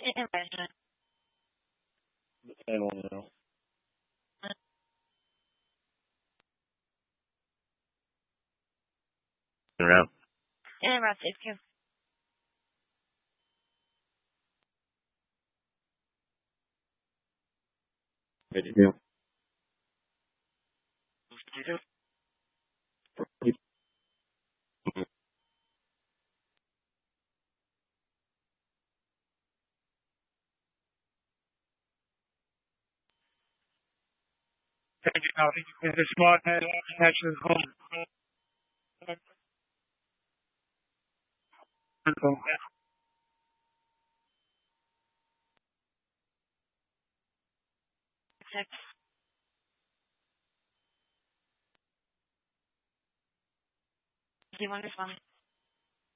Imagine. The 10 one now. Around. Around safe queue. Ready to go. Thank you, Alfie. The smart head actually home. Six. Do you want to respond?